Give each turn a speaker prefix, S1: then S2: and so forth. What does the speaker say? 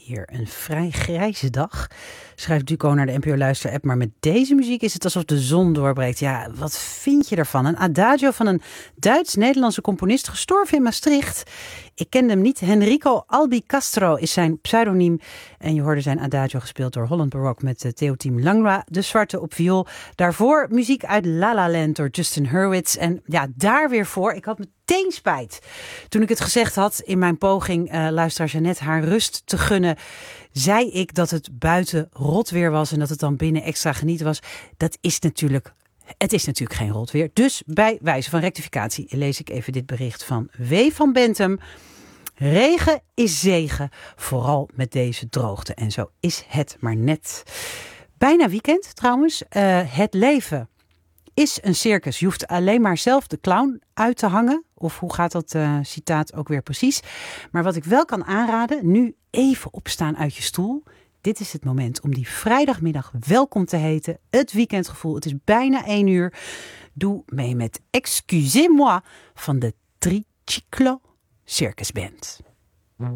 S1: Hier een vrij grijze dag, schrijft Duco naar de NPO Luister-app. Maar met deze muziek is het alsof de zon doorbreekt. Ja, wat vind je ervan? Een adagio van een Duits-Nederlandse componist, gestorven in Maastricht. Ik kende hem niet. Henrico Albi Castro is zijn pseudoniem. En je hoorde zijn adagio gespeeld door Holland Baroque met Theo-Team Langlois, de zwarte op viool. Daarvoor muziek uit La La Land door Justin Hurwitz. En ja, daar weer voor. Ik had meteen spijt toen ik het gezegd had in mijn poging luisteraar Jeannette haar rust te gunnen. Zei ik dat het buiten rot weer was en dat het dan binnen extra genieten was. Het is natuurlijk geen rot weer. Dus bij wijze van rectificatie lees ik even dit bericht van W. van Bentum. Regen is zegen, vooral met deze droogte. En zo is het maar net. Bijna weekend trouwens. Het leven is een circus. Je hoeft alleen maar zelf de clown uit te hangen. Of hoe gaat dat citaat ook weer precies? Maar wat ik wel kan aanraden, nu even opstaan uit je stoel. Dit is het moment om die vrijdagmiddag welkom te heten. Het weekendgevoel. Het is bijna 1 uur. Doe mee met Excusez-moi van de Triciclo Circus Band.